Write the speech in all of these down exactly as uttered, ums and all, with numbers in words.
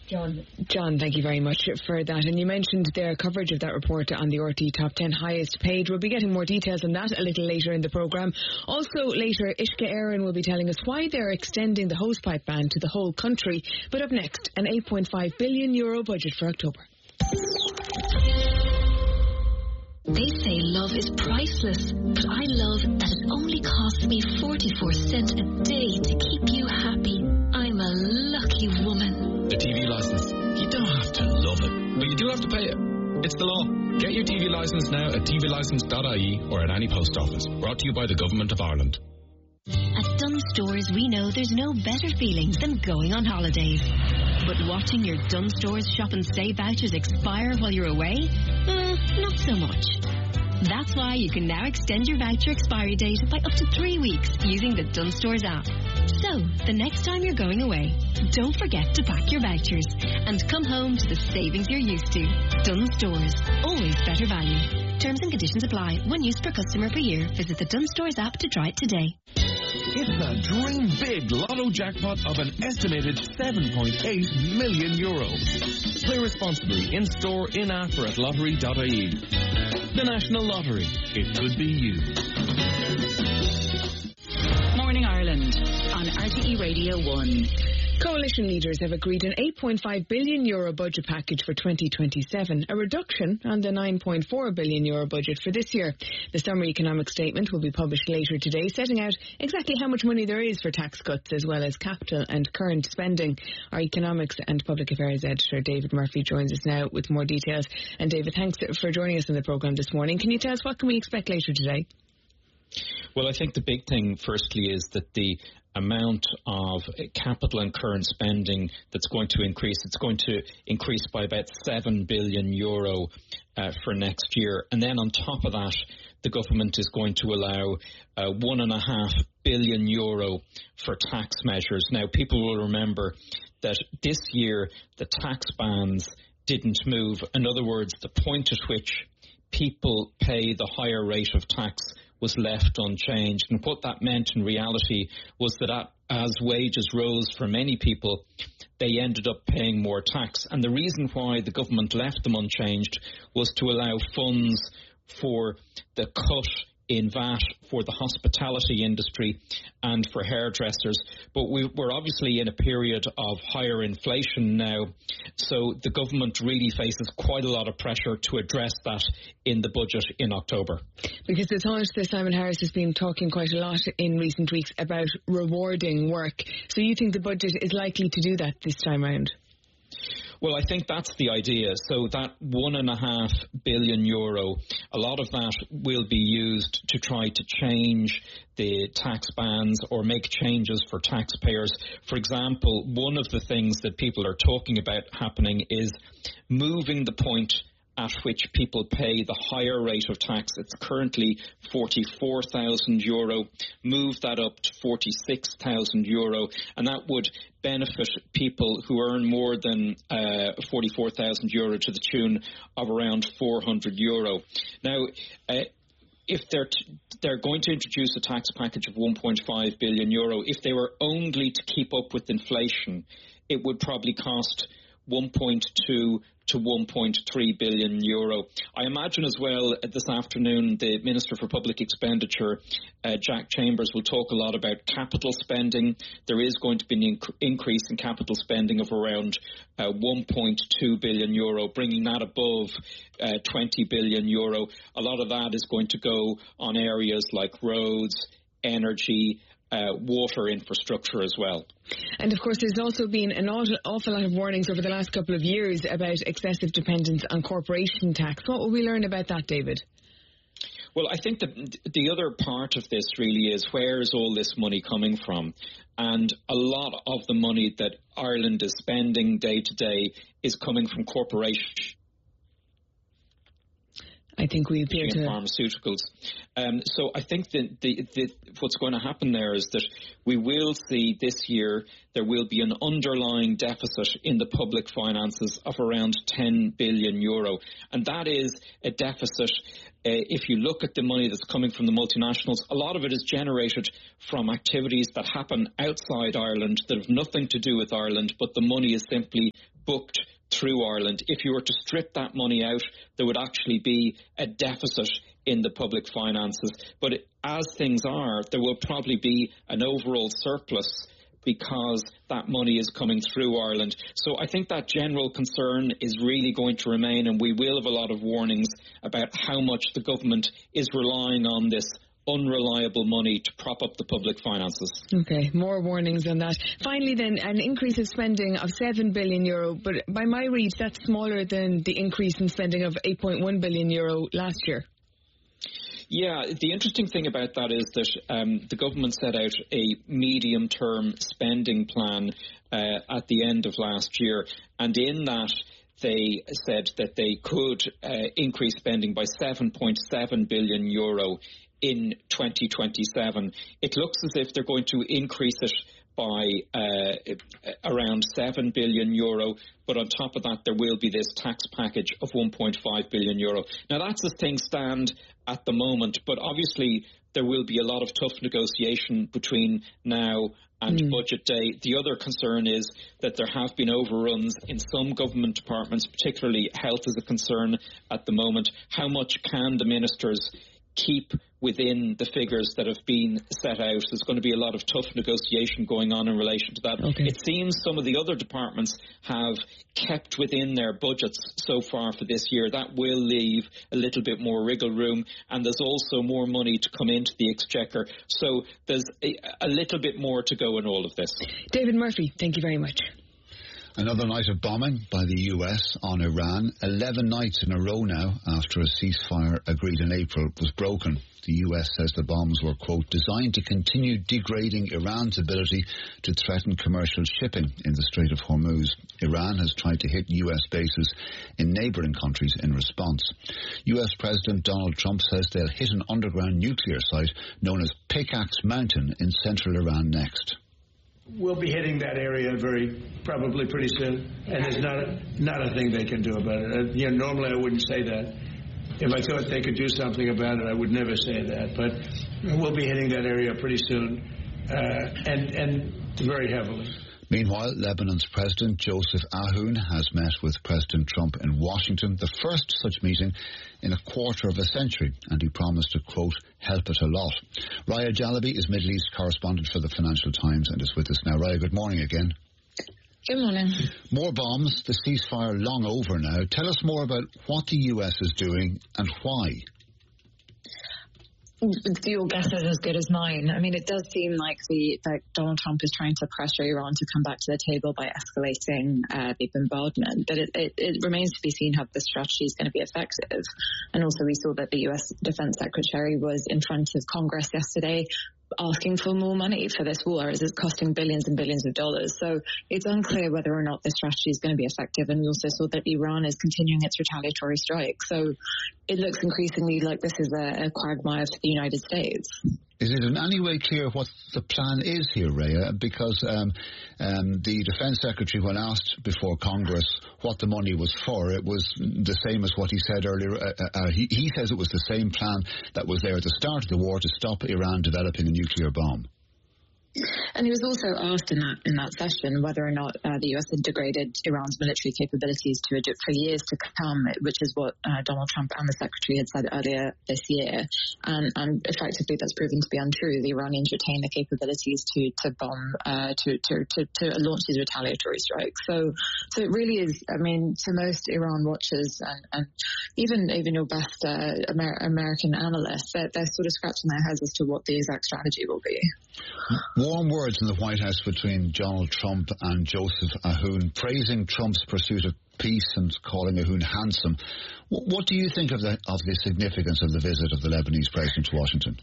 John, John, thank you very much for that. And you mentioned their coverage of that report on the R T Top ten highest paid. We'll be getting more details on that a little later in the programme. Also later, Ishka Aaron will be telling us why they're extending the hosepipe ban to the whole country. But up next, an eight point five billion euro budget for October. They say love is priceless, but I love that it only costs me forty-four cents a day to keep you happy. I'm a lucky woman. The T V licence. You don't have to love it, but you do have to pay it. It's the law. Get your T V licence now at t v licence dot I E or at any post office. Brought to you by the Government of Ireland. At Dunnes Stores, we know there's no better feeling than going on holidays. But watching your Dunnes Stores shop and save vouchers expire while you're away? Uh, not so much. That's why you can now extend your voucher expiry date by up to three weeks using the Dunnes Stores app. So, the next time you're going away, don't forget to pack your vouchers and come home to the savings you're used to. Dunnes Stores, always better value. Terms and conditions apply. One use per customer per year. Visit the Dunnes Stores app to try it today. It's the Dream Big Lotto jackpot of an estimated seven point eight million euro. Play responsibly in store, in-app or at lottery dot I E. The National Lottery. It could be you. Morning Ireland on R T E Radio one. Coalition leaders have agreed an eight point five billion euro budget package for twenty twenty-seven, a reduction on the nine point four billion euro budget for this year. The summary economic statement will be published later today, setting out exactly how much money there is for tax cuts as well as capital and current spending. Our economics and public affairs editor David Murphy joins us now with more details. And David, thanks for joining us in the programme this morning. Can you tell us what can we expect later today? Well, I think the big thing, firstly, is that the amount of capital and current spending that's going to increase, it's going to increase by about seven billion euro uh, for next year. And then on top of that, the government is going to allow uh, one and a half billion euro for tax measures. Now, people will remember that this year the tax bands didn't move. In other words, the point at which people pay the higher rate of tax was left unchanged. And what that meant in reality was that as wages rose for many people, they ended up paying more tax. And the reason why the government left them unchanged was to allow funds for the cut in V A T for the hospitality industry and for hairdressers. But we, we're obviously in a period of higher inflation now, so the government really faces quite a lot of pressure to address that in the budget in October. Because it's thought that Simon Harris has been talking quite a lot in recent weeks about rewarding work. So you think the budget is likely to do that this time round? Well, I think that's the idea. So that one and a half billion euro, a lot of that will be used to try to change the tax bands or make changes for taxpayers. For example, one of the things that people are talking about happening is moving the point at which people pay the higher rate of tax. It's currently forty-four thousand euro. Move that up to forty-six thousand euro, and that would benefit people who earn more than uh, forty-four thousand euro to the tune of around four hundred euro. Now, uh, if they're t- they're going to introduce a tax package of one point five billion euro, if they were only to keep up with inflation, it would probably cost one point two to one point three billion euro. I imagine as well uh, this afternoon the Minister for Public Expenditure, uh, Jack Chambers, will talk a lot about capital spending. There is going to be an inc- increase in capital spending of around uh, one point two billion euro, bringing that above uh, twenty billion euro. A lot of that is going to go on areas like roads, energy, Uh, water infrastructure as well. And of course there's also been an awful lot of warnings over the last couple of years about excessive dependence on corporation tax. What will we learn about that, David? Well, I think that the other part of this really is, where is all this money coming from? And a lot of the money that Ireland is spending day to day is coming from corporations. I think we appear to pharmaceuticals. Um, so I think that the, the, what's going to happen there is that we will see this year there will be an underlying deficit in the public finances of around ten billion euro. And that is a deficit. Uh, if you look at the money that's coming from the multinationals, a lot of it is generated from activities that happen outside Ireland that have nothing to do with Ireland, but the money is simply booked through Ireland. If you were to strip that money out, there would actually be a deficit in the public finances. But as things are, there will probably be an overall surplus because that money is coming through Ireland. So I think that general concern is really going to remain, and we will have a lot of warnings about how much the government is relying on this unreliable money to prop up the public finances. Okay, more warnings on that. Finally then, an increase of spending of seven billion euro, but by my read that's smaller than the increase in spending of eight point one billion euro last year. Yeah, the interesting thing about that is that um, the government set out a medium-term spending plan uh, at the end of last year, and in that they said that they could uh, increase spending by seven point seven billion euro in twenty twenty-seven. It looks as if they're going to increase it by uh, around seven billion euro, but on top of that there will be this tax package of one point five billion euro. Now that's as things stand at the moment, but obviously there will be a lot of tough negotiation between now and mm. budget day. The other concern is that there have been overruns in some government departments, particularly health is a concern at the moment. How much can the ministers keep within the figures that have been set out? There's going to be a lot of tough negotiation going on in relation to that. Okay. It seems some of the other departments have kept within their budgets so far for this year. That will leave a little bit more wriggle room, and there's also more money to come into the Exchequer. So there's a, a little bit more to go in all of this. David Murphy, thank you very much. Another night of bombing by the U S on Iran. Eleven nights in a row now after a ceasefire agreed in April was broken. The U S says the bombs were, quote, designed to continue degrading Iran's ability to threaten commercial shipping in the Strait of Hormuz. Iran has tried to hit U S bases in neighbouring countries in response. U S President Donald Trump says they'll hit an underground nuclear site known as Pickaxe Mountain in central Iran next. We'll be hitting that area very probably pretty soon, and there's not a, not a thing they can do about it. Uh, you know, normally I wouldn't say that. If I thought they could do something about it, I would never say that. But we'll be hitting that area pretty soon, uh, and and very heavily. Meanwhile, Lebanon's President Joseph Aoun has met with President Trump in Washington, the first such meeting in a quarter of a century, and he promised to, quote, help it a lot. Raya Jalabi is Middle East correspondent for the Financial Times and is with us now. Raya, good morning again. Good morning. More bombs, the ceasefire long over now. Tell us more about what the U S is doing and why. Your guess is as good as mine. I mean, it does seem like the that Donald Trump is trying to pressure Iran to come back to the table by escalating uh, the bombardment, but it, it, it remains to be seen how the strategy is going to be effective. And also we saw that the U S Defense Secretary was in front of Congress yesterday asking for more money for this war, as it's costing billions and billions of dollars. So it's unclear whether or not this strategy is going to be effective. And we also saw that Iran is continuing its retaliatory strike. So it looks increasingly like this is a, a quagmire for the United States. Is it in any way clear what the plan is here, Raya? Because um, um, the Defence Secretary, when asked before Congress what the money was for, it was the same as what he said earlier. Uh, uh, he, he says it was the same plan that was there at the start of the war to stop Iran developing a nuclear bomb. And he was also asked in that in that session whether or not uh, the U S integrated Iran's military capabilities to for years to come, which is what uh, Donald Trump and the Secretary had said earlier this year. And, and effectively that's proven to be untrue. The Iranians retain the capabilities to to bomb, uh, to, to, to, to launch these retaliatory strikes. So so it really is, I mean, to most Iran watchers and, and even even your best uh, Amer- American analysts, they're, they're sort of scratching their heads as to what the exact strategy will be. Warm words in the White House between Donald Trump and Joseph Aoun, praising Trump's pursuit of peace and calling Aoun handsome. What do you think of the, of the significance of the visit of the Lebanese president to Washington?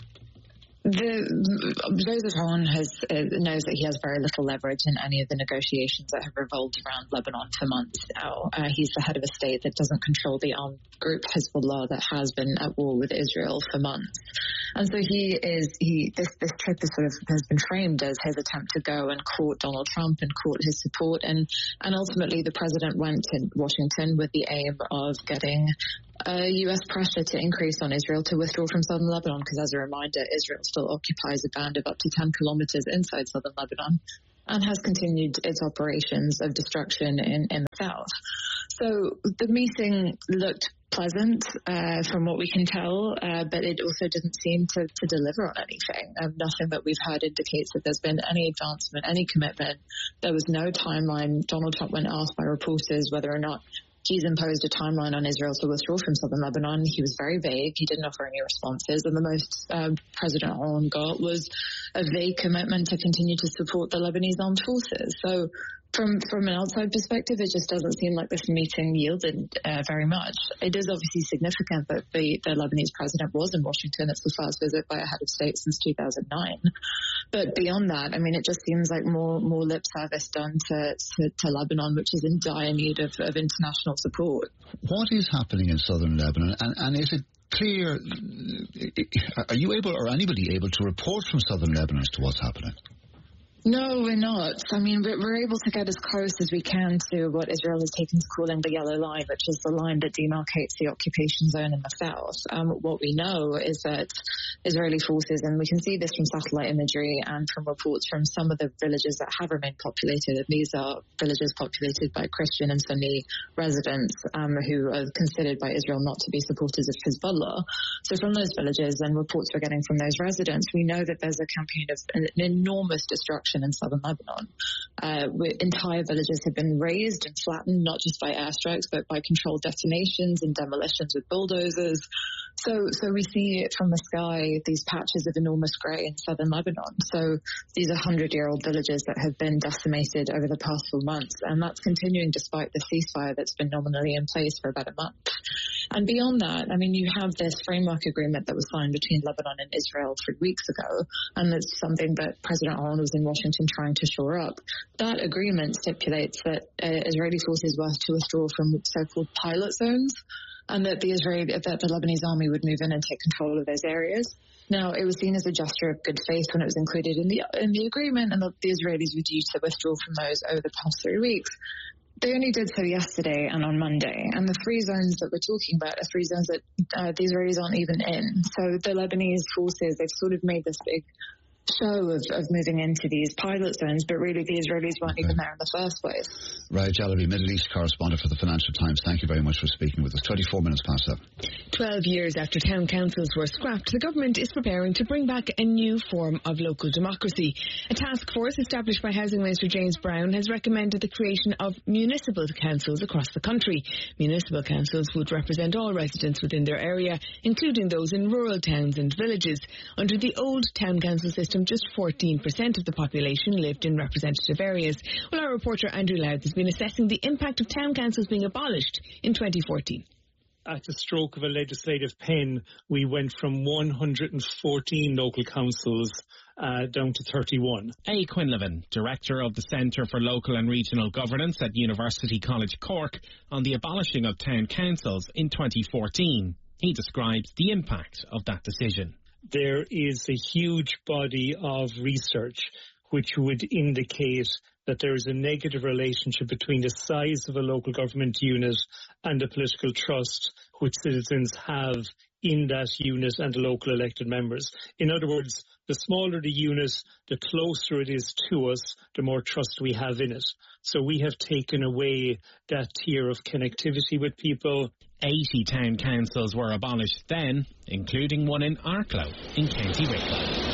The, Joseph Aoun has, uh, knows that he has very little leverage in any of the negotiations that have revolved around Lebanon for months now. Uh, he's the head of a state that doesn't control the armed group Hezbollah that has been at war with Israel for months. And so he is, he, this, this trip is sort of, has been framed as his attempt to go and court Donald Trump and court his support. And, and ultimately the president went to Washington with the aim of getting uh, U S pressure to increase on Israel to withdraw from southern Lebanon, because as a reminder, Israel still occupies a band of up to ten kilometers inside southern Lebanon. and has continued its operations of destruction in, in the south. So the meeting looked pleasant uh, from what we can tell, uh, but it also didn't seem to, to deliver on anything. Um, nothing that we've heard indicates that there's been any advancement, any commitment. There was no timeline. Donald Trump, when asked by reporters whether or not he's imposed a timeline on Israel to withdraw from southern Lebanon, he was very vague. He didn't offer any responses, and the most uh, President Hollande got was a vague commitment to continue to support the Lebanese armed forces. So From from an outside perspective, it just doesn't seem like this meeting yielded uh, very much. It is obviously significant that the, the Lebanese president was in Washington. It's the first visit by a head of state since two thousand nine. But beyond that, I mean, it just seems like more more lip service done to, to, to Lebanon, which is in dire need of, of international support. What is happening in southern Lebanon, and, and is it clear, are you able, or anybody able, to report from southern Lebanon as to what's happening? No, we're not. I mean, we're able to get as close as we can to what Israel has taken to calling the yellow line, which is the line that demarcates the occupation zone in the south. Um, what we know is that Israeli forces, and we can see this from satellite imagery and from reports from some of the villages that have remained populated, and these are villages populated by Christian and Sunni residents um, who are considered by Israel not to be supporters of Hezbollah. So from those villages and reports we're getting from those residents, we know that there's a campaign of an enormous destruction in southern Lebanon. Uh, entire villages have been razed and flattened, not just by airstrikes, but by controlled detonations and demolitions with bulldozers. So, so we see from the sky these patches of enormous grey in southern Lebanon. So these are hundred-year-old villages that have been decimated over the past four months, and that's continuing despite the ceasefire that's been nominally in place for about a month. And beyond that, I mean, you have this framework agreement that was signed between Lebanon and Israel three weeks ago, and that's something that President Hollande was in Washington trying to shore up. That agreement stipulates that uh, Israeli forces were to withdraw from so-called pilot zones, and that the Israeli, that the Lebanese army would move in and take control of those areas. Now, it was seen as a gesture of good faith when it was included in the in the agreement, and that the Israelis were due to withdraw from those over the past three weeks. They only did so yesterday and on Monday, and the three zones that we're talking about are three zones that uh, the Israelis aren't even in. So the Lebanese forces, they've sort of made this big show of, of moving into these pilot zones, but really the Israelis weren't even there in the first place. Right, Jalabi, Middle East correspondent for the Financial Times. Thank you very much for speaking with us. twenty-four minutes past seven. Twelve years after town councils were scrapped, the government is preparing to bring back a new form of local democracy. A task force established by Housing Minister James Brown has recommended the creation of municipal councils across the country. Municipal councils would represent all residents within their area, including those in rural towns and villages. Under the old town council system, just fourteen percent of the population lived in representative areas. Well, our reporter Andrew Louth has been assessing the impact of town councils being abolished in twenty fourteen. At the stroke of a legislative pen, we went from one hundred fourteen local councils uh, down to thirty-one. A. Quinlivan, Director of the Centre for Local and Regional Governance at University College Cork, on the abolishing of town councils in twenty fourteen. He describes the impact of that decision. There is a huge body of research which would indicate that there is a negative relationship between the size of a local government unit and the political trust which citizens have in that unit and the local elected members. In other words, the smaller the unit, the closer it is to us, the more trust we have in it. So we have taken away that tier of connectivity with people. eighty town councils were abolished then, including one in Arklow in County Wicklow.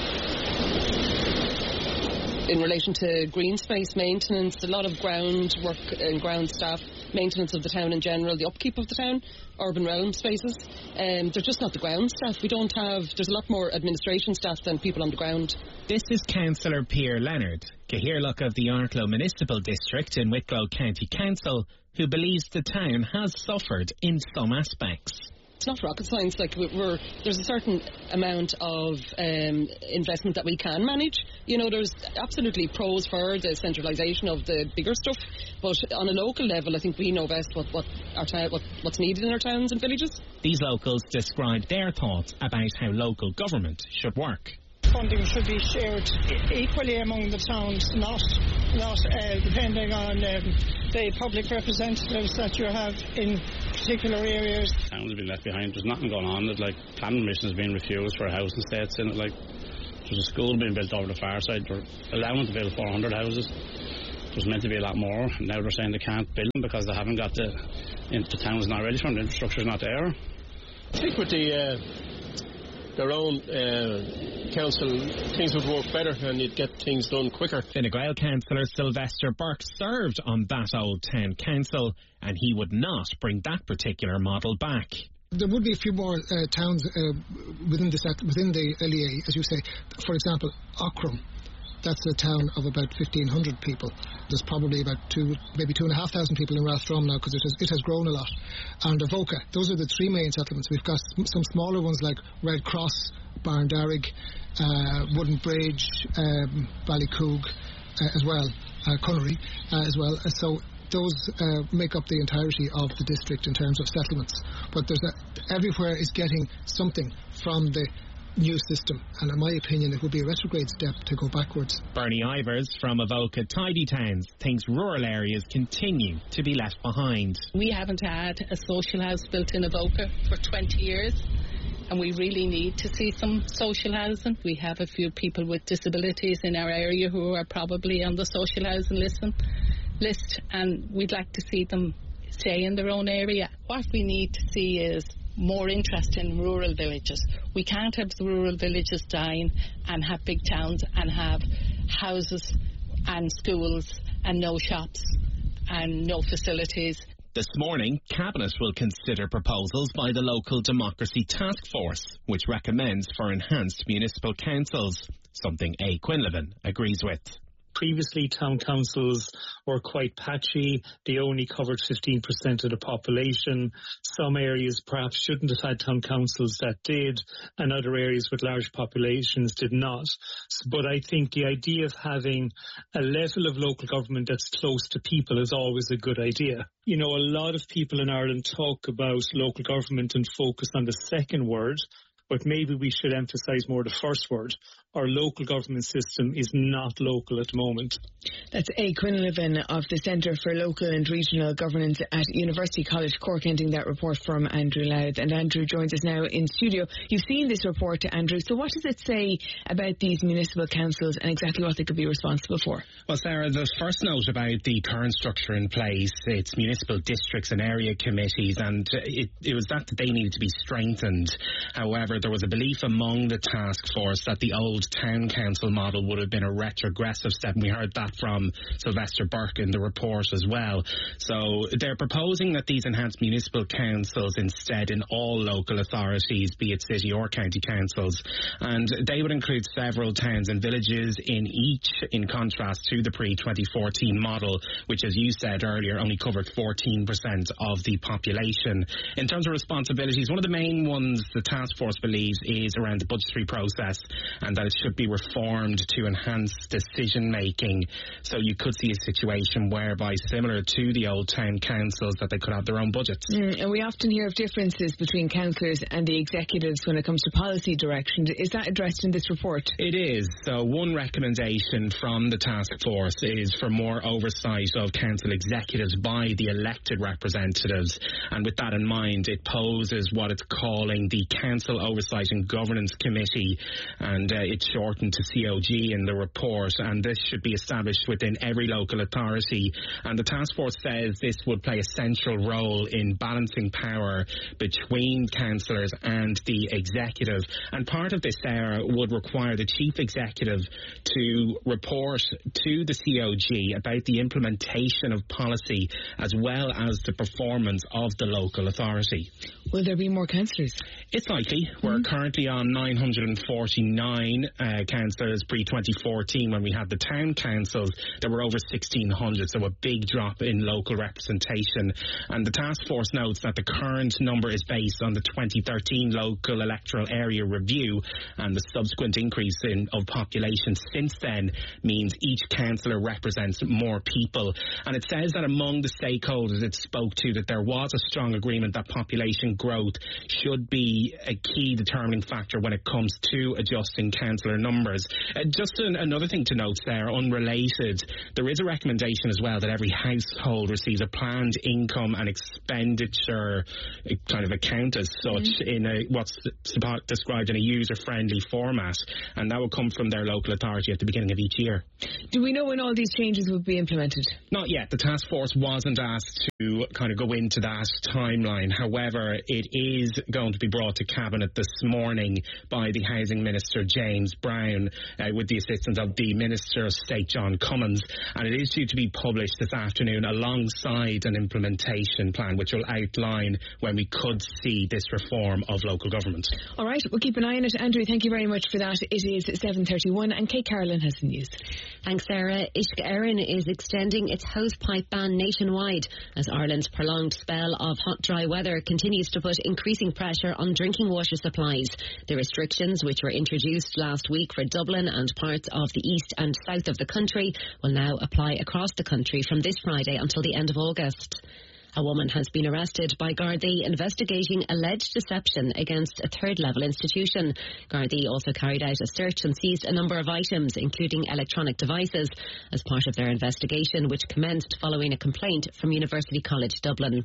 In relation to green space maintenance, a lot of ground work and ground staff, maintenance of the town in general, the upkeep of the town, urban realm spaces, um, they're just not the ground staff. We don't have, there's a lot more administration staff than people on the ground. This is Councillor Pierre Leonard, Cahirlock of the Arklow Municipal District in Wicklow County Council, who believes the town has suffered in some aspects. It's not rocket science. Like we're, there's a certain amount of um, investment that we can manage. You know, there's absolutely pros for the centralisation of the bigger stuff, but on a local level, I think we know best what what our ta- what what's needed in our towns and villages. These locals describe their thoughts about how local government should work. Funding should be shared equally among the towns, not not uh, depending on um, the public representatives that you have in particular areas. Towns have been left behind. There's nothing going on. There's like planning permission has been refused for housing estates in it. Like There's a school being built over the far side. They're allowing to build four hundred houses. There's meant to be a lot more. Now they're saying they can't build them because they haven't got the, the town's not ready for them, the infrastructure's not there. I think with the uh, their own uh, council, things would work better and you'd get things done quicker. Fine Gael councillor Sylvester Burke served on that old town council, and he would not bring that particular model back. There would be a few more uh, towns uh, within, this, within the L E A, as you say. For example, Aughrim. That's a town of about fifteen hundred people. There's probably about two, maybe two and a half thousand people in Rathdrum now because it has, it has grown a lot. And Avoca, those are the three main settlements. We've got some smaller ones like Red Cross, Barndarrig, uh, Wooden Bridge, um, Ballycoog uh, as well, uh, Cunnery uh, as well. Uh, so those uh, make up the entirety of the district in terms of settlements. But there's a, everywhere is getting something from the new system, and in my opinion it would be a retrograde step to go backwards. Bernie Ivers from Avoca Tidy Towns thinks rural areas continue to be left behind. We haven't had a social house built in Avoca for twenty years, and we really need to see some social housing. We have a few people with disabilities in our area who are probably on the social housing list, list and we'd like to see them stay in their own area. What we need to see is more interest in rural villages. We can't have the rural villages dying and have big towns and have houses and schools and no shops and no facilities. This morning, Cabinet will consider proposals by the Local Democracy Task Force, which recommends for enhanced municipal councils, something A. Quinlivan agrees with. Previously, town councils were quite patchy. They only covered fifteen percent of the population. Some areas perhaps shouldn't have had town councils that did, and other areas with large populations did not. But I think the idea of having a level of local government that's close to people is always a good idea. You know, a lot of people in Ireland talk about local government and focus on the second word, but maybe we should emphasise more the first word. Our local government system is not local at the moment. That's A. Quinlivan of the Centre for Local and Regional Governance at University College Cork, ending that report from Andrew Louth. And Andrew joins us now in studio. You've seen this report, Andrew. So what does it say about these municipal councils and exactly what they could be responsible for? Well, Sarah, the first note about the current structure in place, it's municipal districts and area committees, and it, it was that they needed to be strengthened. However, there was a belief among the task force that the old town council model would have been a retrogressive step, and we heard that from Sylvester Burke in the report as well. So they're proposing that these enhanced municipal councils instead in all local authorities, be it city or county councils, and they would include several towns and villages in each, in contrast to the pre twenty fourteen model, which, as you said earlier, only covered fourteen percent of the population. In terms of responsibilities, one of the main ones the task force believes is around the budgetary process, and that it should be reformed to enhance decision making. So you could see a situation whereby, similar to the old town councils, that they could have their own budgets. Mm, and we often hear of differences between councillors and the executives when it comes to policy direction. Is that addressed in this report? It is. So one recommendation from the task force is for more oversight of council executives by the elected representatives. And with that in mind, it poses what it's calling the Council Oversight and Governance Committee, and uh, it's shortened to C O G in the report, and this should be established within every local authority. And the task force says this would play a central role in balancing power between councillors and the executive. And part of this era would require the chief executive to report to the C O G about the implementation of policy as well as the performance of the local authority. Will there be more councillors? It's likely. Mm-hmm. We're currently on nine hundred forty-nine uh, councillors pre twenty fourteen. When we had the town councils, there were over sixteen hundred, so a big drop in local representation. And the task force notes that the current number is based on the twenty thirteen local electoral area review, and the subsequent increase in of population since then means each councillor represents more people. And it says that among the stakeholders it spoke to, that there was a strong agreement that population growth should be a key determining factor when it comes to adjusting council councillor numbers. Uh, just an, another thing to note there, unrelated, there is a recommendation as well that every household receives a planned income and expenditure kind of account as such mm-hmm. in a, what's described in a user-friendly format, and that will come from their local authority at the beginning of each year. Do we know when all these changes will be implemented? Not yet. The task force wasn't asked to kind of go into that timeline. However, it is going to be brought to Cabinet this morning by the Housing Minister James Brown uh, with the assistance of the Minister of State John Cummins, and it is due to be published this afternoon alongside an implementation plan which will outline when we could see this reform of local government. All right, we'll keep an eye on it. Andrew, thank you very much for that. It is seven thirty-one and Kate Carolyn has the news. Thanks, Sarah. Uisce Éireann is extending its hosepipe ban nationwide as Ireland's prolonged spell of hot, dry weather continues to put increasing pressure on drinking water supplies. The restrictions, which were introduced last week for Dublin and parts of the east and south of the country, will now apply across the country from this Friday until the end of August. A woman has been arrested by Gardaí investigating alleged deception against a third-level institution. Gardaí also carried out a search and seized a number of items, including electronic devices, as part of their investigation, which commenced following a complaint from University College Dublin.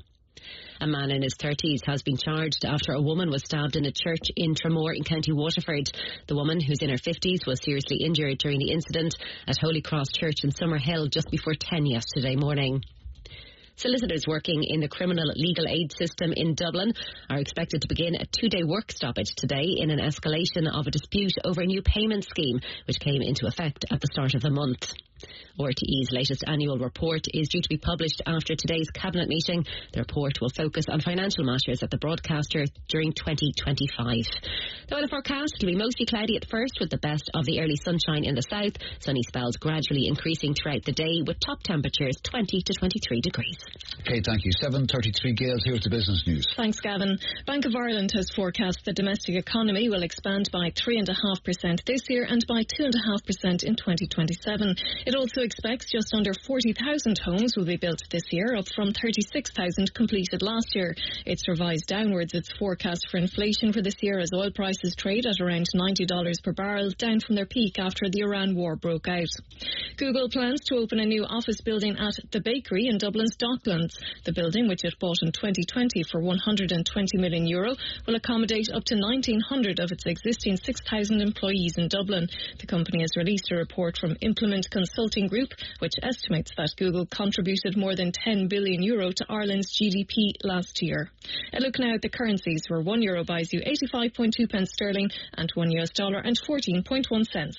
A man in his thirties has been charged after a woman was stabbed in a church in Tramore in County Waterford. The woman, who's in her fifties, was seriously injured during the incident at Holy Cross Church in Summerhill just before ten yesterday morning. Solicitors working in the criminal legal aid system in Dublin are expected to begin a two-day work stoppage today in an escalation of a dispute over a new payment scheme which came into effect at the start of the month. R T E's latest annual report is due to be published after today's Cabinet meeting. The report will focus on financial matters at the broadcaster during twenty twenty-five. The weather forecast will be mostly cloudy at first with the best of the early sunshine in the south. Sunny spells gradually increasing throughout the day with top temperatures twenty to twenty-three degrees. Okay, thank you. seven thirty-three, Gail, here's the business news. Thanks, Gavin. Bank of Ireland has forecast the domestic economy will expand by three point five percent this year and by two point five percent in twenty twenty-seven. It also expects just under forty thousand homes will be built this year, up from thirty-six thousand completed last year. It's revised downwards its forecast for inflation for this year as oil prices trade at around ninety dollars per barrel, down from their peak after the Iran war broke out. Google plans to open a new office building at The Bakery in Dublin's Docklands. The building, which it bought in twenty twenty for one hundred twenty million euro, will accommodate up to nineteen hundred of its existing six thousand employees in Dublin. The company has released a report from Implement Consulting Group, which estimates that Google contributed more than ten billion euro to Ireland's G D P last year. A look now at the currencies, where one euro buys you eighty-five point two pence sterling and one U S dollar and fourteen point one cents.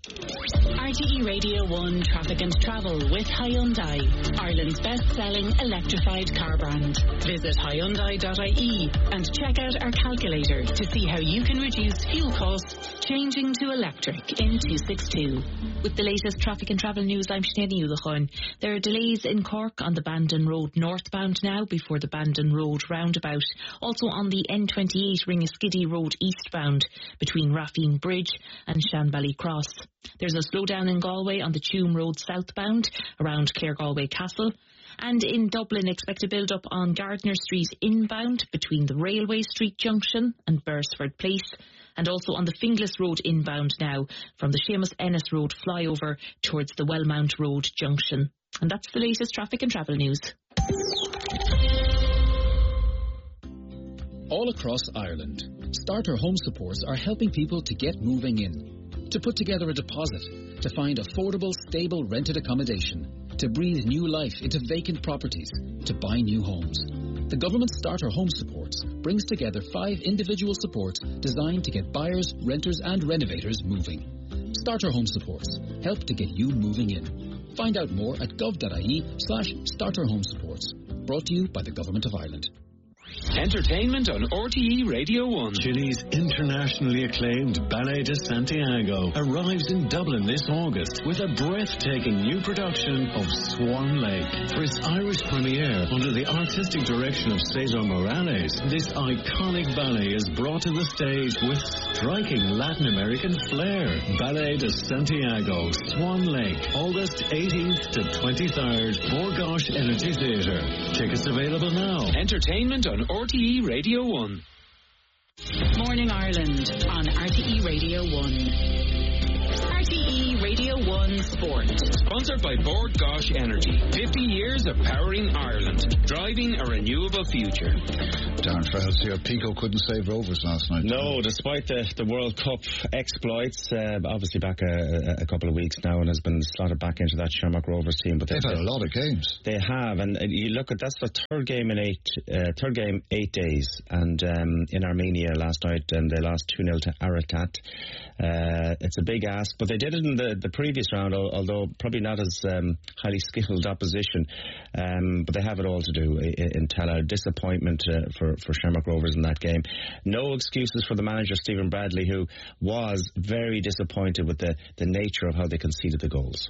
R T E Radio one Traffic and Travel with Hyundai, Ireland's best-selling electrified car brand. Visit Hyundai dot I E and check out our calculator to see how you can reduce fuel costs changing to electric in two sixty-two. With the latest traffic and travel news, I'm Sinead Ullachon. There are delays in Cork on the Bandon Road northbound now before the Bandon Road roundabout. Also on the N twenty-eight Ringaskiddy Road eastbound between Raffine Bridge and Shanbally Cross. There's a slowdown in Galway on the Tuam Road southbound around Clare-Galway Castle. And in Dublin, expect a build-up on Gardner Street inbound between the Railway Street Junction and Beresford Place. And also on the Finglas Road inbound now from the Seamus Ennis Road flyover towards the Wellmount Road Junction. And that's the latest traffic and travel news. All across Ireland, Starter Home Supports are helping people to get moving in, to put together a deposit, to find affordable, stable rented accommodation, to breathe new life into vacant properties, to buy new homes. The government Starter Home Supports brings together five individual supports designed to get buyers, renters and renovators moving. Starter Home Supports help to get you moving in. Find out more at gov.ie slash starter home supports. Brought to you by the Government of Ireland. Entertainment on R T E Radio one. Chile's internationally acclaimed Ballet de Santiago arrives in Dublin this August with a breathtaking new production of Swan Lake. For its Irish premiere under the artistic direction of Cesar Morales, this iconic ballet is brought to the stage with striking Latin American flair. Ballet de Santiago, Swan Lake, August eighteenth to twenty-third, Borgosh Energy Theatre. Tickets available now. Entertainment on R T E Radio one. More Morning Ireland on R T E Radio one. R T E Radio one Sport. Sponsored by Bord Gosh Energy. fifty years of powering Ireland. Driving a renewable future. Darren Farrell's here. Pico couldn't save Rovers last night. No, despite the, the World Cup exploits, uh, obviously back a, a couple of weeks now and has been slotted back into that Shamrock Rovers team. But they've, they've had a lot of games. They have, and you look at that's the third game in eight, uh, third game eight days, and um, in Armenia last night, and they lost two nil to Arakat. Uh, it's a big ask, but they did it in the, the previous round, although probably not as um, highly skilled opposition. Um, but they have it all to do in, in Tala. Disappointment uh, for, for Shamrock Rovers in that game. No excuses for the manager, Stephen Bradley, who was very disappointed with the, the nature of how they conceded the goals.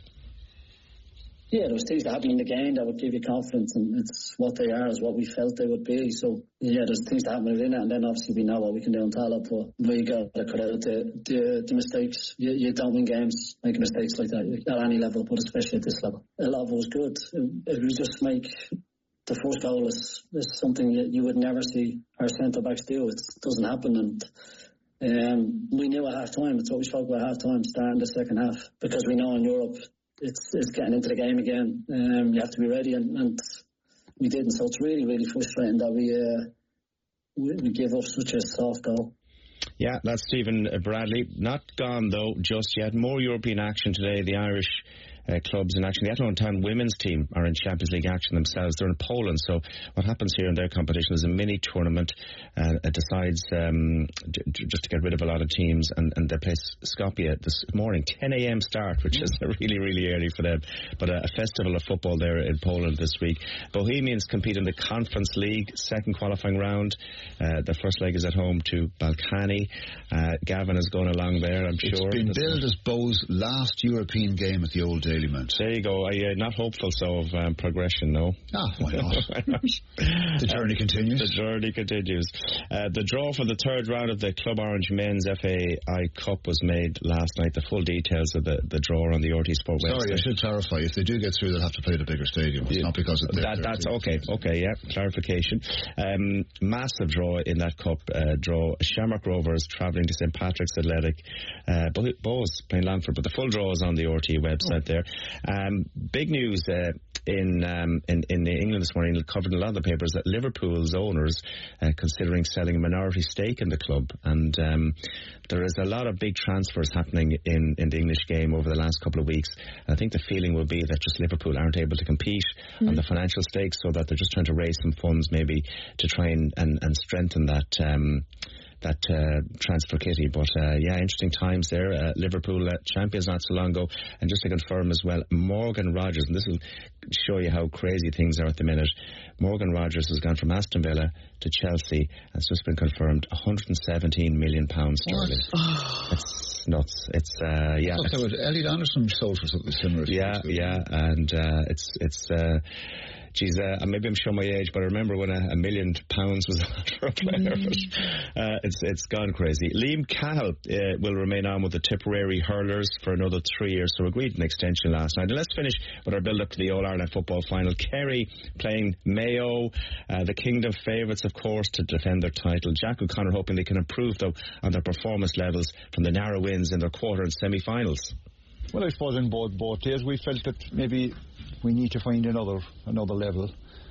Yeah, there was things that happened in the game that would give you confidence, and it's what they are, is what we felt they would be. So, yeah, there's things that happen within it, and then obviously we know what we can do in Tala, but we got to cut out the, the, the mistakes. You, you don't win games making mistakes like that at any level, but especially at this level. A lot of it was good. If we just make the first goal is, is something that you would never see our centre-backs do. It doesn't happen, and um, we knew at half-time. It's what we spoke about half-time, starting the second half, because we know in Europe It's it's getting into the game again. Um, you have to be ready, and, and we didn't. So it's really, really frustrating that we uh, we, we give up such a soft goal. Yeah, that's Stephen Bradley. Not gone though just yet. More European action today. The Irish Uh, clubs in action. The Athlone Town women's team are in Champions League action themselves. They're in Poland, so what happens here in their competition is a mini tournament. Uh, it decides um, d- d- just to get rid of a lot of teams, and, and they play Skopje this morning, ten a.m. start, which is really, really early for them. But uh, a festival of football there in Poland this week. Bohemians compete in the Conference League, second qualifying round. Uh, the first leg is at home to Balkany. Uh, Gavin is going along there, I'm sure. It's been billed as Bo's last European game at the old Daily Mint. There you go. I'm uh, not hopeful so of um, progression, no. Ah, why not? Why not? The journey continues. The journey continues. Uh, the draw for the third round of the Club Orange Men's F A I Cup was made last night. The full details of the, the draw on the R T Sport website. Sorry, I should clarify. If they do get through, they'll have to play the bigger stadium. It's yeah. not because of that. That's okay. Okay, yeah. Clarification. Um, massive draw in that cup uh, draw. Shamrock Rovers travelling to Saint Patrick's Athletic. Uh, Bo's playing Lanford, but the full draw is on the R T website oh. there. Um, big news uh, in, um, in in England this morning, covered in a lot of the papers, that Liverpool's owners uh, considering selling a minority stake in the club, and um, there is a lot of big transfers happening in, in the English game over the last couple of weeks. And I think the feeling will be that just Liverpool aren't able to compete mm. on the financial stakes, so that they're just trying to raise some funds maybe to try and, and, and strengthen that um, that uh, transfer kitty. But uh, yeah, interesting times there. Uh, Liverpool uh, champions not so long ago. And just to confirm as well, Morgan Rogers, and this will show you how crazy things are at the minute, Morgan Rogers has gone from Aston Villa to Chelsea, and it's just been confirmed one hundred seventeen million pounds sterling. It's nuts. It's uh, yeah. I thought Elliot Anderson sold for something similar. Yeah, yeah, and uh, it's it's. Uh, Geez, uh, maybe I'm showing my age, but I remember when a, a million pounds was for a player. Mm. But, uh, it's it's gone crazy. Liam Cahill uh, will remain on with the Tipperary Hurlers for another three years, so agreed an extension last night. And let's finish with our build-up to the All-Ireland football final. Kerry playing Mayo, uh, the Kingdom favourites, of course, to defend their title. Jack O'Connor hoping they can improve, though, on their performance levels from the narrow wins in their quarter and semi-finals. Well, I suppose in both both days we felt that maybe we need to find another another level,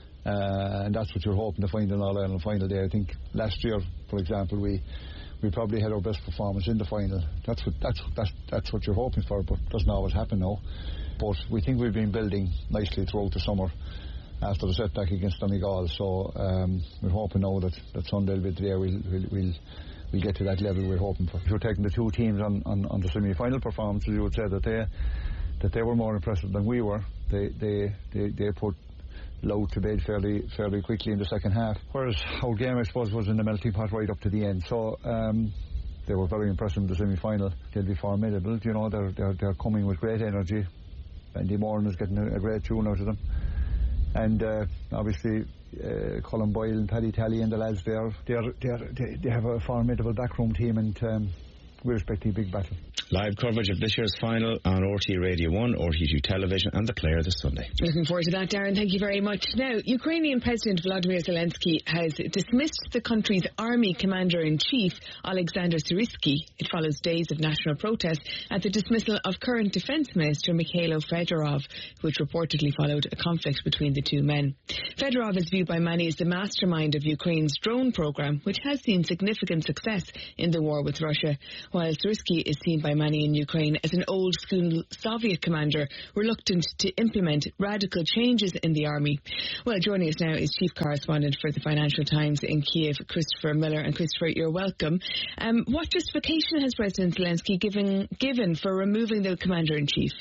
uh, and that's what you're hoping to find in All Ireland final day. I think last year, for example, we we probably had our best performance in the final. That's what that's that's that's what you're hoping for, but it doesn't always happen now. But we think we've been building nicely throughout the summer after the setback against Donegal. So um, we're hoping now that that Sunday will be there. We'll we'll. we'll We'll get to that level we're hoping for. If you're taking the two teams on, on, on the semi-final performances, you would say that they that they were more impressive than we were. They they they, they put Louth to bed fairly fairly quickly in the second half. Whereas our game, I suppose, was in the melting pot right up to the end. So um, they were very impressive in the semi-final. They'll be formidable. You know, they're they're they're coming with great energy. Andy Moran is getting a, a great tune out of them. And uh, obviously uh, Colin Boyle and Paddy Talley and the lads there, they're, they're, they they have a formidable backroom team, and um, we're expecting a big battle. Live coverage of this year's final on R T Radio one, R T two Television and The Player this Sunday. Looking forward to that, Darren. Thank you very much. Now, Ukrainian President Volodymyr Zelensky has dismissed the country's army commander-in-chief, Alexander Syrsky. It follows days of national protest at the dismissal of current Defence Minister Mikhailo Fedorov, which reportedly followed a conflict between the two men. Fedorov is viewed by many as the mastermind of Ukraine's drone programme, which has seen significant success in the war with Russia, while Syrsky is seen by many in Ukraine as an old-school Soviet commander reluctant to implement radical changes in the army. Well, joining us now is Chief Correspondent for the Financial Times in Kiev, Christopher Miller. And Christopher, you're welcome. Um, what justification has President Zelensky given, given for removing the Commander-in-Chief?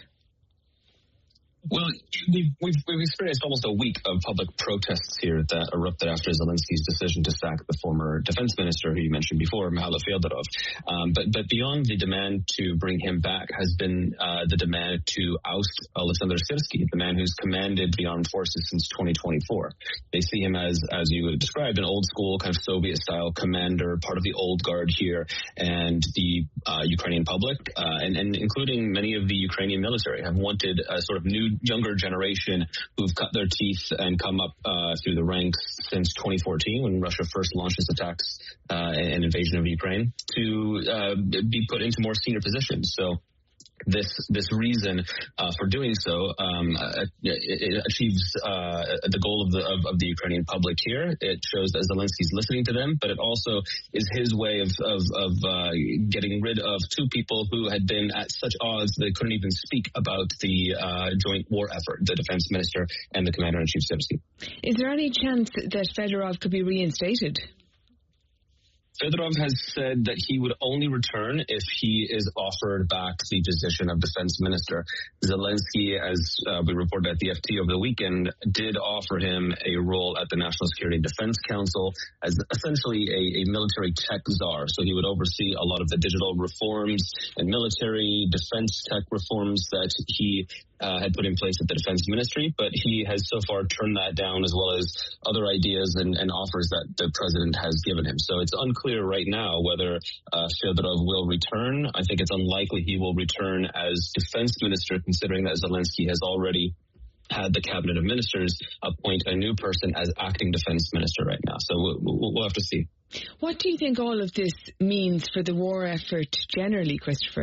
Well, we've, we've, we've experienced almost a week of public protests here that erupted after Zelensky's decision to sack the former defense minister, who you mentioned before, Mikhailo Fedorov. Um, but, but beyond the demand to bring him back has been uh, the demand to oust Alexander Syrsky, the man who's commanded the armed forces since twenty twenty-four. They see him as, as you would describe, an old-school kind of Soviet-style commander, part of the old guard here, and the uh, Ukrainian public, uh, and, and including many of the Ukrainian military, have wanted a sort of new younger generation who've cut their teeth and come up uh, through the ranks since twenty fourteen, when Russia first launched its attacks uh, and invasion of Ukraine, to uh, be put into more senior positions. So This this reason uh, for doing so um, uh, it, it achieves uh, the goal of the of, of the Ukrainian public here. It shows that Zelensky's listening to them, but it also is his way of of, of uh, getting rid of two people who had been at such odds they couldn't even speak about the uh, joint war effort, the defense minister and the commander-in-chief Syrsky. Is there any chance that Fedorov could be reinstated? Fedorov has said that he would only return if he is offered back the position of defense minister. Zelensky, as uh, we reported at the F T over the weekend, did offer him a role at the National Security and Defense Council as essentially a, a military tech czar. So he would oversee a lot of the digital reforms and military defense tech reforms that he Uh, had put in place at the defense ministry, but he has so far turned that down, as well as other ideas and, and offers that the president has given him. So it's unclear right now whether uh, Fedorov will return. I think it's unlikely he will return as defense minister, considering that Zelensky has already had the cabinet of ministers appoint a new person as acting defense minister right now. So we'll, we'll have to see. What do you think all of this means for the war effort generally, Christopher?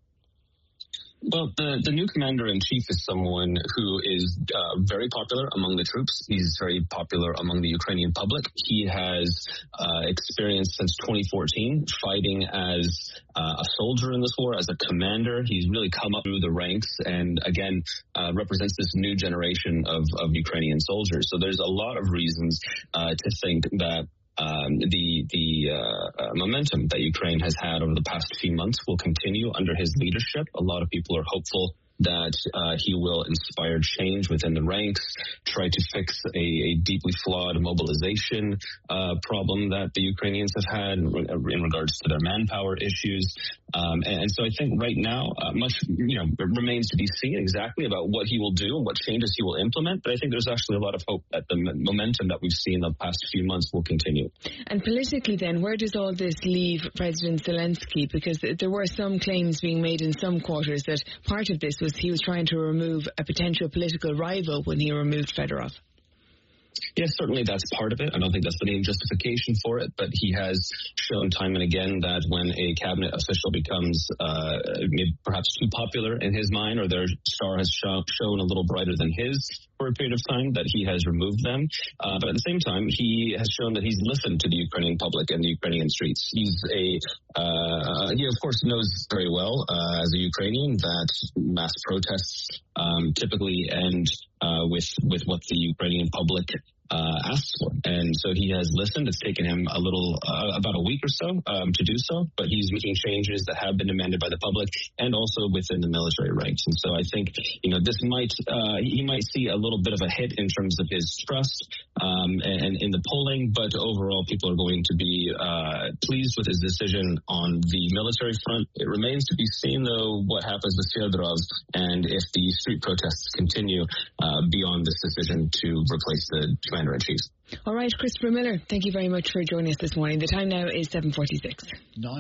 Well, the, the new commander-in-chief is someone who is uh, very popular among the troops. He's very popular among the Ukrainian public. He has uh, experience since twenty fourteen fighting as uh, a soldier in this war, as a commander. He's really come up through the ranks and, again, uh, represents this new generation of, of Ukrainian soldiers. So there's a lot of reasons uh, to think that Um, the the uh, uh, momentum that Ukraine has had over the past few months will continue under his leadership. A lot of people are hopeful that uh, he will inspire change within the ranks, try to fix a, a deeply flawed mobilization uh, problem that the Ukrainians have had in regards to their manpower issues. Um, and, and so I think right now, uh, much you know remains to be seen exactly about what he will do and what changes he will implement. But I think there's actually a lot of hope that the momentum that we've seen the past few months will continue. And politically then, where does all this leave President Zelensky? Because there were some claims being made in some quarters that part of this was he was trying to remove a potential political rival when he removed Fedorov. Yes, certainly that's part of it. I don't think that's the main justification for it, but he has shown time and again that when a cabinet official becomes uh, perhaps too popular in his mind, or their star has show, shown a little brighter than his for a period of time, that he has removed them. Uh, but at the same time, he has shown that he's listened to the Ukrainian public and the Ukrainian streets. He's a, uh, he of course knows very well uh, as a Ukrainian that mass protests um, typically end uh, with, with what the Ukrainian public Uh, asks for. And so he has listened. It's taken him a little, uh, about a week or so um, to do so, but he's making changes that have been demanded by the public and also within the military ranks. And so I think, you know, this might, uh, he might see a little bit of a hit in terms of his trust um, and, and in the polling, but overall people are going to be uh, pleased with his decision on the military front. It remains to be seen, though, what happens with Fedorov and if the street protests continue uh, beyond this decision to replace the commander-in-chief. All right, Christopher Miller, thank you very much for joining us this morning. The time now is seven forty-six. Nine.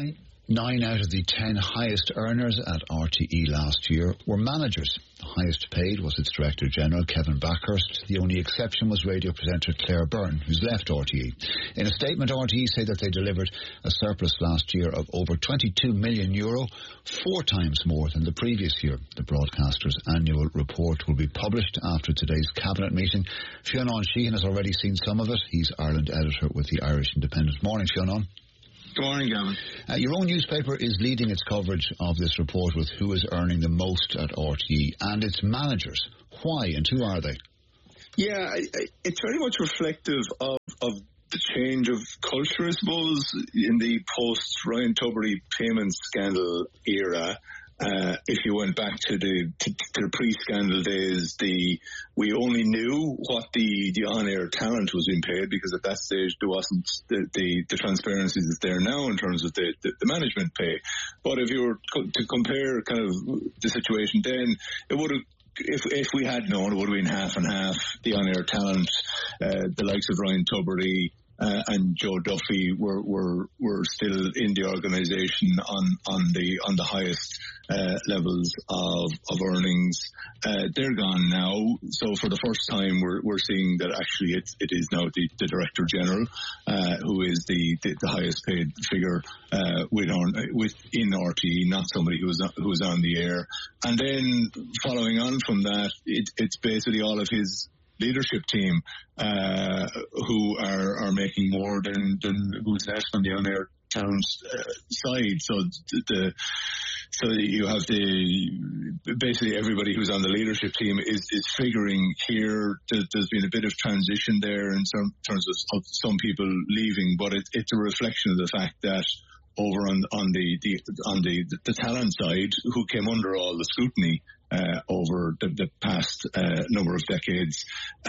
Nine out of the ten highest earners at R T E last year were managers. The highest paid was its Director General, Kevin Backhurst. The only exception was radio presenter Claire Byrne, who's left R T E. In a statement, R T E say that they delivered a surplus last year of over twenty-two million euro, four times more than the previous year. The broadcaster's annual report will be published after today's cabinet meeting. Fionn Sheehan has already seen some of it. He's Ireland editor with the Irish Independent. Morning, Fionn. Good morning, Gavin. Uh, your own newspaper is leading its coverage of this report with who is earning the most at R T E and its managers. Why and who are they? Yeah, I, I, it's very much reflective of, of the change of culture, I suppose, in the post-Ryan Tubridy payment scandal era. Uh, if you went back to the to, to the pre-scandal days, the we only knew what the, the on-air talent was being paid, because at that stage there wasn't the, the, the transparency that's there now in terms of the, the, the management pay. But if you were co- to compare kind of the situation then, it would have, if if we had known, it would have been half and half. The on-air talent, uh, the likes of Ryan Tubridy, Uh, and Joe Duffy were, were were still in the organisation on on the on the highest uh, levels of of earnings. Uh, they're gone now, so for the first time we're we're seeing that actually it it is now the, the Director General uh, who is the, the, the highest paid figure uh, with on, within R T E, not somebody who's who's on the air. And then following on from that, it, it's basically all of his leadership team uh, who are, are making more than, than who's left on the on-air talent uh, side. So the, the so you have the basically everybody who's on the leadership team is, is figuring here. That there's been a bit of transition there in some terms of, of some people leaving, but it, it's a reflection of the fact that over on, on the, the on the, the talent side, who came under all the scrutiny uh, over the, the past uh, number of decades,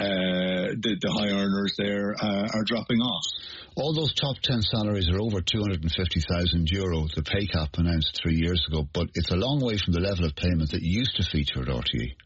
uh, the, the high earners there uh, are dropping off. All those top ten salaries are over two hundred fifty thousand euro, the pay cap announced three years ago, but it's a long way from the level of payment that used to feature at R T E.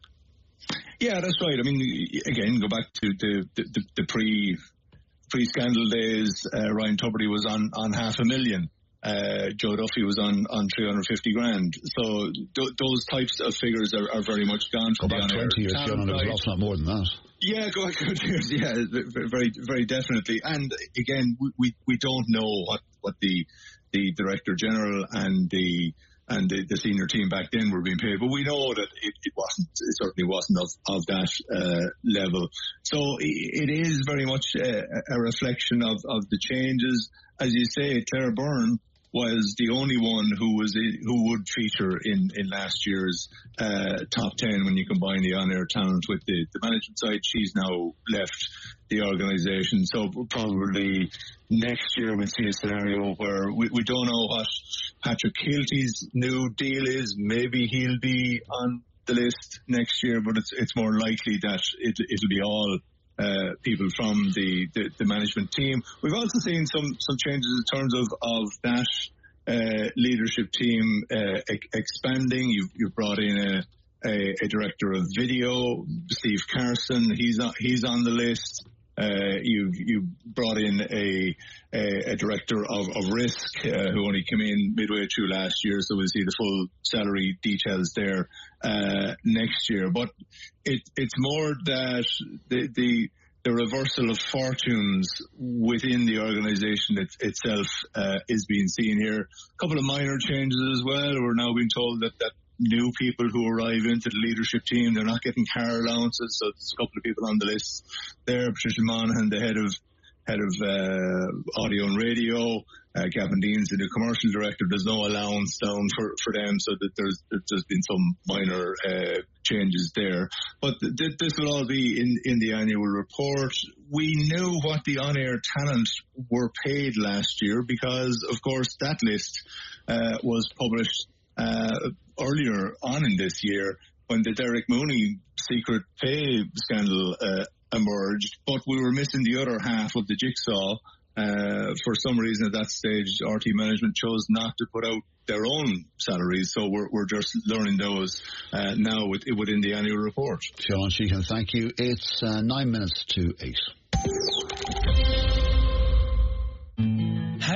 Yeah, that's right. I mean, again, go back to the, the, the pre, pre-scandal days, uh, Ryan Tubridy was on, on half a million. Uh, Joe Duffy was on, on three hundred fifty grand. So th- those types of figures are, are very much gone. Go back twenty years, John, and it was an awful lot more than that. Yeah, go back twenty years, yeah, very, very definitely. And again, we, we, we don't know what, what the, the Director General and the, and the, the senior team back then were being paid, but we know that it, it wasn't, it certainly wasn't of, of that uh, level. So it, it is very much a, a reflection of, of the changes. As you say, Claire Byrne was the only one who was who would feature in, in last year's uh, top ten when you combine the on-air talent with the, the management side. She's now left the organisation, so probably next year we'll see a scenario where we, we don't know what Patrick Keelty's new deal is. Maybe he'll be on the list next year, but it's it's more likely that it, it'll be all Uh, people from the, the, the management team. We've also seen some, some changes in terms of, of that uh, leadership team uh, e- expanding. You've, you've brought in a, a, a director of video, Steve Carson. He's on, he's on the list. Uh, you've, you brought in a, a, a director of, of risk uh, who only came in midway through last year, so we'll see the full salary details there uh, next year. But it, it's more that the, the the reversal of fortunes within the organisation it, itself uh, is being seen here. A couple of minor changes as well. We're now being told that, that new people who arrive into the leadership team, they're not getting car allowances, so there's a couple of people on the list there. Patricia Monaghan, the head of head of uh, audio and radio, uh, Gavin Deans, the new commercial director. There's no allowance down for, for them, so that there's there's been some minor uh, changes there. But th- this will all be in, in the annual report. We knew what the on-air talent were paid last year because, of course, that list uh, was published Uh, earlier on in this year when the Derek Mooney secret pay scandal uh, emerged, but we were missing the other half of the jigsaw. Uh, for some reason at that stage, R T management chose not to put out their own salaries, so we're, we're just learning those uh, now with, within the annual report. Fionn Sheehan, thank you. It's uh, nine minutes to eight. How we use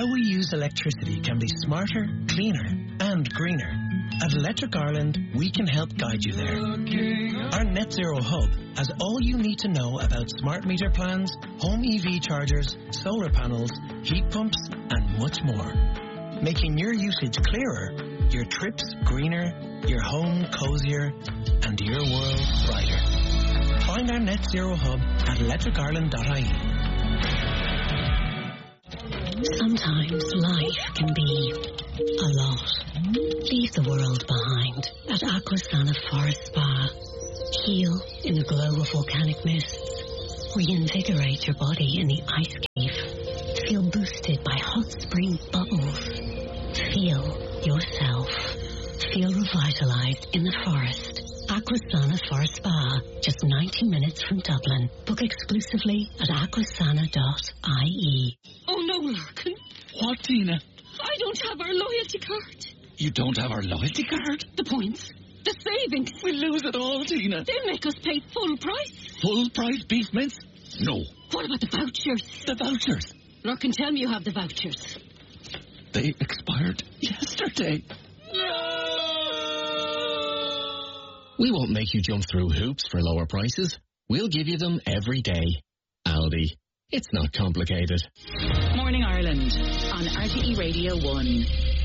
use electricity can be smarter, cleaner and greener. At Electric Ireland, we can help guide you there. Our Net Zero Hub has all you need to know about smart meter plans, home E V chargers, solar panels, heat pumps and much more. Making your usage clearer, your trips greener, your home cozier and your world brighter. Find our Net Zero Hub at electric ireland dot I E. Sometimes life can be a lot. Leave the world behind at Aquasana Forest Spa. Heal in the glow of volcanic mists. Reinvigorate your body in the ice cave. Feel boosted by hot spring bubbles. Feel yourself. Feel revitalized in the forest. Aquasana Forest Spa, just ninety minutes from Dublin. Book exclusively at aquasana dot I E. Oh no, Larkin. What, Tina? I don't have our loyalty card. You don't have our loyalty card? The points. The savings. We'll lose it all, Tina. They'll make us pay full price. Full price beef mince? No. What about the vouchers? The vouchers? Larkin, tell me you have the vouchers. They expired yesterday. We won't make you jump through hoops for lower prices. We'll give you them every day. Aldi. It's not complicated. Morning Ireland on R T E Radio one.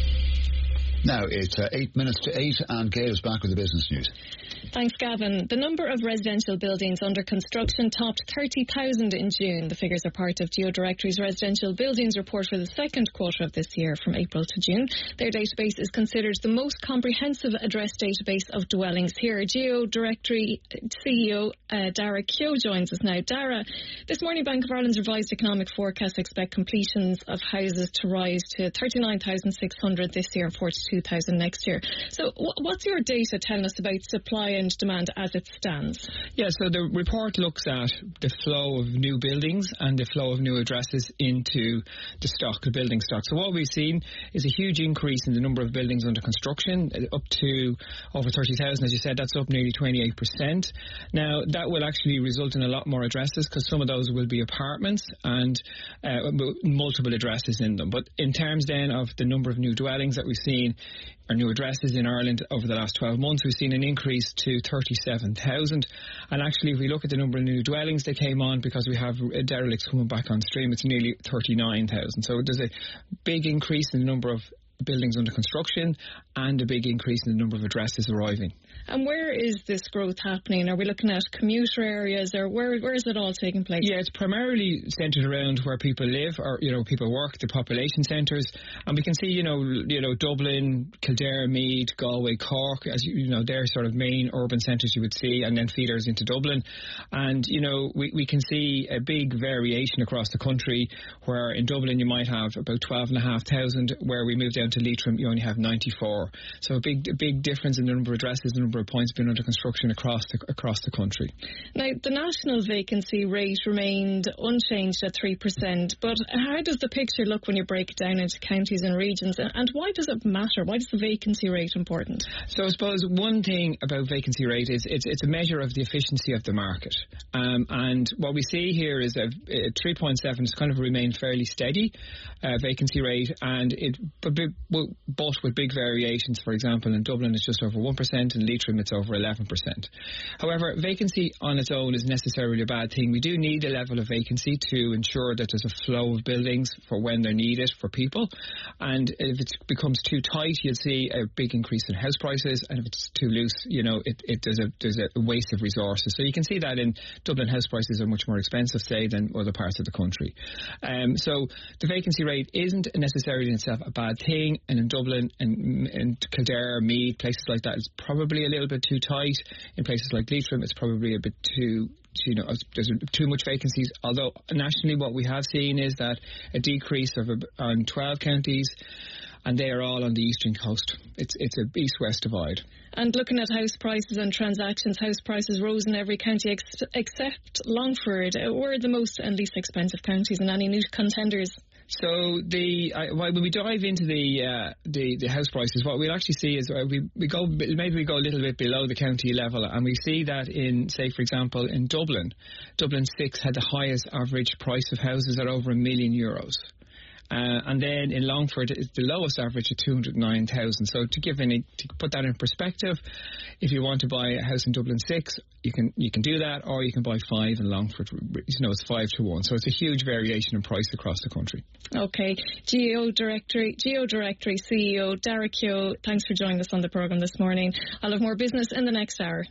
Now it's uh, eight minutes to eight and Gail's back with the business news. Thanks, Gavin. The number of residential buildings under construction topped thirty thousand in June. The figures are part of Geodirectory's residential buildings report for the second quarter of this year from April to June. Their database is considered the most comprehensive address database of dwellings here. Geodirectory C E O uh, Dara Keogh joins us now. Dara, this morning Bank of Ireland's revised economic forecasts expect completions of houses to rise to thirty-nine thousand six hundred this year and forty-two thousand next year. So w- what's your data telling us about supply and demand as it stands? Yeah, so the report looks at the flow of new buildings and the flow of new addresses into the stock, the building stock. So what we've seen is a huge increase in the number of buildings under construction, up to over thirty thousand, as you said. That's up nearly twenty-eight percent. Now, that will actually result in a lot more addresses because some of those will be apartments and uh, multiple addresses in them. But in terms then of the number of new dwellings that we've seen, our new addresses in Ireland over the last twelve months, we've seen an increase to thirty-seven thousand. And actually, if we look at the number of new dwellings that came on because we have derelicts coming back on stream, it's nearly thirty-nine thousand. So there's a big increase in the number of buildings under construction and a big increase in the number of addresses arriving. And where is this growth happening? Are we looking at commuter areas, or where where is it all taking place? Yeah, it's primarily centred around where people live, or you know, people work, the population centres, and we can see, you know, you know, Dublin, Kildare, Meath, Galway, Cork, as you, you know, they're sort of main urban centres you would see, and then feeders into Dublin. And you know, we we can see a big variation across the country, where in Dublin you might have about twelve and a half thousand, where we move down to Leitrim you only have ninety-four. So a big a big difference in the number of addresses, the number of points being under construction across the, across the country. Now, the national vacancy rate remained unchanged at three percent, but how does the picture look when you break it down into counties and regions, and why does it matter? Why is the vacancy rate important? So I suppose one thing about vacancy rate is it's, it's a measure of the efficiency of the market, um, and what we see here is that uh, three point seven has kind of remained fairly steady uh, vacancy rate, and it but, but with big variations. For example, in Dublin it's just over one percent, in Leitrim it's over eleven percent. However, vacancy on its own is necessarily a bad thing. We do need a level of vacancy to ensure that there's a flow of buildings for when they're needed for people, and if it becomes too tight you'll see a big increase in house prices, and if it's too loose, you know, it, it there's, a, there's a waste of resources. So you can see that in Dublin house prices are much more expensive, say, than other parts of the country. Um, so the vacancy rate isn't necessarily in itself a bad thing, and in Dublin and, and Kildare, Meath, places like that, it's probably a little bit too tight. In places like Leitrim, it's probably a bit too, you know, there's too much vacancies. Although nationally, what we have seen is that a decrease of a, on twelve counties, and they are all on the eastern coast. It's it's a east-west divide. And looking at house prices and transactions, house prices rose in every county ex- except Longford. Uh, were the most and least expensive counties, and any new contenders? So the uh, when we dive into the uh, the the house prices, what we'll actually see is uh, we we go maybe we go a little bit below the county level, and we see that in, say, for example, in Dublin, Dublin six had the highest average price of houses at over a million euros. Uh, and then in Longford, it's the lowest average at two hundred nine thousand. So to give any, to put that in perspective, if you want to buy a house in Dublin six, you can you can do that, or you can buy five in Longford. You know, it's five to one. So it's a huge variation in price across the country. Okay, Geo Directory, Geo Directory C E O Derek Keogh, thanks for joining us on the programme this morning. I'll have more business in the next hour.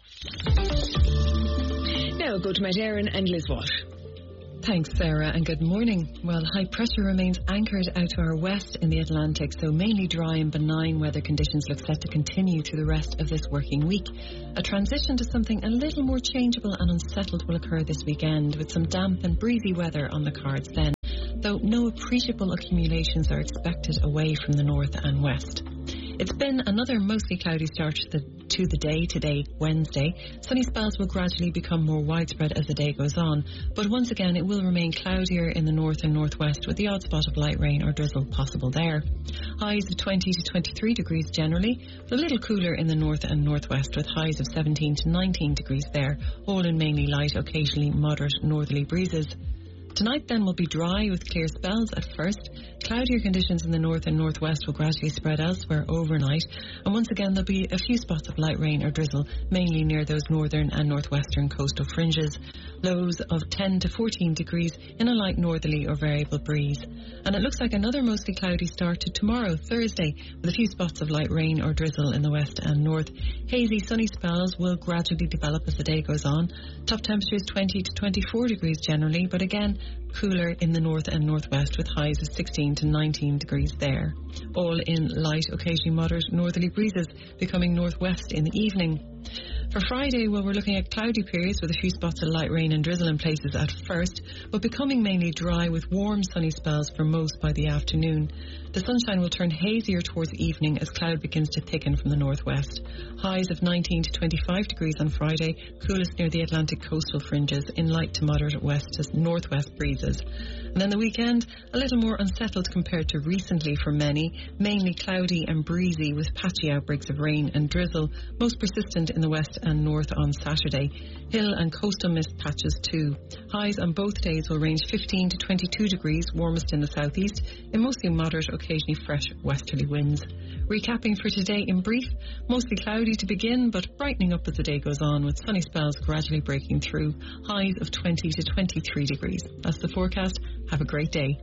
Now go to Matt Aaron and Liz Walsh. Thanks, Sarah, and good morning. Well, high pressure remains anchored out to our west in the Atlantic, so mainly dry and benign weather conditions look set to continue through the rest of this working week. A transition to something a little more changeable and unsettled will occur this weekend, with some damp and breezy weather on the cards then, though no appreciable accumulations are expected away from the north and west. It's been another mostly cloudy start to the, to the day today, Wednesday. Sunny spells will gradually become more widespread as the day goes on, but once again it will remain cloudier in the north and northwest with the odd spot of light rain or drizzle possible there. Highs of twenty to twenty-three degrees generally, but a little cooler in the north and northwest with highs of seventeen to nineteen degrees there, all in mainly light, occasionally moderate northerly breezes. Tonight then will be dry with clear spells at first. Cloudier conditions in the north and northwest will gradually spread elsewhere overnight, and once again there'll be a few spots of light rain or drizzle, mainly near those northern and northwestern coastal fringes. Lows of ten to fourteen degrees in a light northerly or variable breeze. And it looks like another mostly cloudy start to tomorrow, Thursday, with a few spots of light rain or drizzle in the west and north. Hazy sunny spells will gradually develop as the day goes on. Top temperatures twenty to twenty-four degrees generally, but again cooler in the north and northwest with highs of sixteen to nineteen degrees there. All in light, occasionally moderate northerly breezes, becoming northwest in the evening. For Friday, well, we're looking at cloudy periods with a few spots of light rain and drizzle in places at first, but becoming mainly dry with warm sunny spells for most by the afternoon. The sunshine will turn hazier towards evening as cloud begins to thicken from the northwest. Highs of nineteen to twenty-five degrees on Friday, coolest near the Atlantic coastal fringes in light to moderate west to northwest breezes. And then the weekend, a little more unsettled compared to recently for many, mainly cloudy and breezy with patchy outbreaks of rain and drizzle, most persistent in the west and north on Saturday. Hill and coastal mist patches too. Highs on both days will range fifteen to twenty-two degrees, warmest in the southeast, in mostly moderate, occasionally fresh westerly winds. Recapping for today in brief, mostly cloudy to begin, but brightening up as the day goes on with sunny spells gradually breaking through. Highs of twenty to twenty-three degrees. That's the forecast. Have a great day.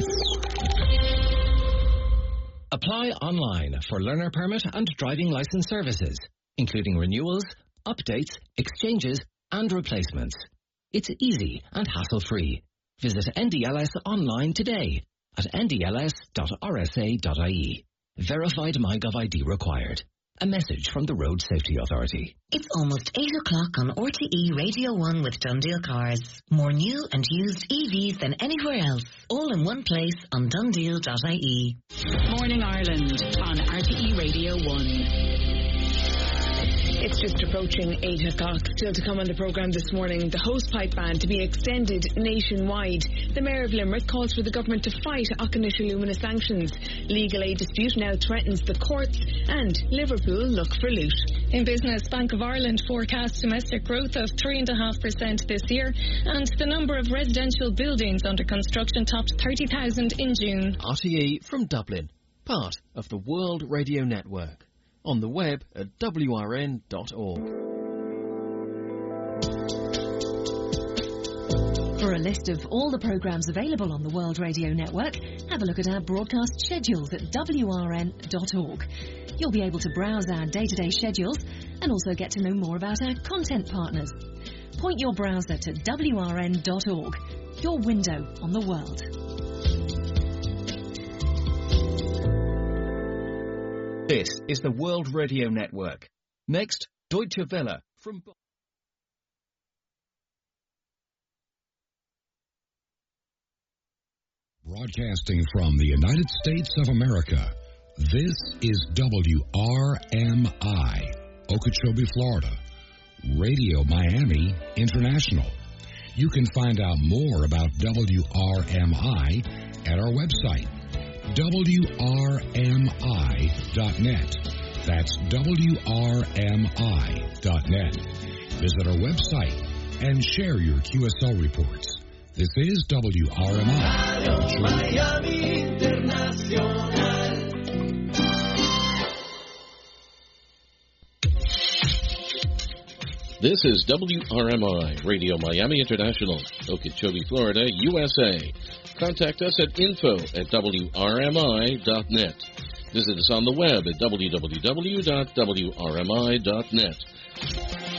Apply online for learner permit and driving licence services, including renewals, updates, exchanges and replacements. It's easy and hassle-free. Visit N D L S online today at n d l s dot r s a dot i e. Verified MyGov I D required. A message from the Road Safety Authority. It's almost eight o'clock on R T E Radio one with Dundeel Cars. More new and used E Vs than anywhere else. All in one place on dundeel dot i e. Morning Ireland on R T E Radio one. It's just approaching eight o'clock. Still to come on the programme this morning, the hosepipe ban to be extended nationwide. The Mayor of Limerick calls for the government to fight Auchinish Illumina sanctions. Legal aid dispute now threatens the courts, and Liverpool look for loot. In business, Bank of Ireland forecasts domestic growth of three point five percent this year, and the number of residential buildings under construction topped thirty thousand in June. R T E from Dublin, part of the World Radio Network. On the web at w r n dot org. For a list of all the programmes available on the World Radio Network, have a look at our broadcast schedules at w r n dot org. You'll be able to browse our day-to-day schedules and also get to know more about our content partners. Point your browser to w r n dot org, your window on the world. This is the World Radio Network. Next, Deutsche Welle from... Broadcasting from the United States of America, this is W R M I, Okeechobee, Florida, Radio Miami International. You can find out more about W R M I at our website, w r m i dot net. That's w r m i dot net. Visit our website and share your Q S L reports. This is W R M I. Miami International. This is W R M I, Radio Miami International, Okeechobee, Florida, U S A. Contact us at info at W R M I dot net. Visit us on the web at w w w dot w r m i dot net.